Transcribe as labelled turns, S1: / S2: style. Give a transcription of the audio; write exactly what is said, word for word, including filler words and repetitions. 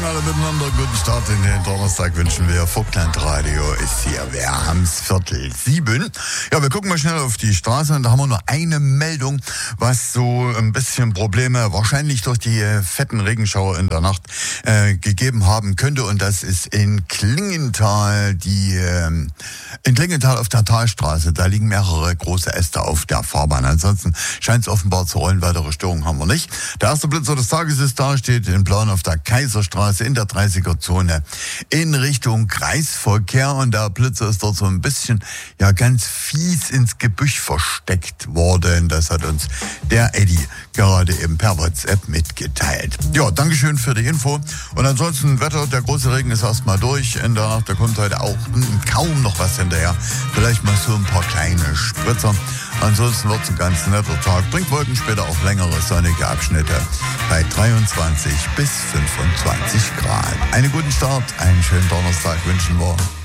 S1: Morgen alle miteinander. Guten Start in den Donnerstag wünschen wir. Vogtland Radio ist hier. Wir haben's Viertel sieben. Ja, wir gucken mal schnell auf die Straße und da haben wir nur eine Meldung, was so ein bisschen Probleme wahrscheinlich durch die äh, fetten Regenschauer in der Nacht äh, gegeben haben könnte. Und das ist in Klingenthal, die äh, in Klingenthal auf der Talstraße. Da liegen mehrere große Äste auf der Fahrbahn. Ansonsten scheint es offenbar zu rollen. Weitere Störungen haben wir nicht. Der erste Blitzer des Tages ist da, steht in Plan auf der Kaiserstraße in der dreißiger-Zone in Richtung Kreisverkehr. Und der Blitzer ist dort so ein bisschen, ja, ganz fies ins Gebüsch versteckt worden. Das hat uns der Eddie gerade eben per WhatsApp mitgeteilt. Ja, Dankeschön für die Info. Und ansonsten Wetter, der große Regen ist erstmal durch. In der Nacht, da kommt heute auch kaum noch was hinterher. Vielleicht mal so ein paar kleine Spritzer. Ansonsten wird es ein ganz netter Tag. Bringt Wolken, später auch längere sonnige Abschnitte bei dreiundzwanzig bis fünfundzwanzig Grad. Einen guten Start, einen schönen Donnerstag wünschen wir.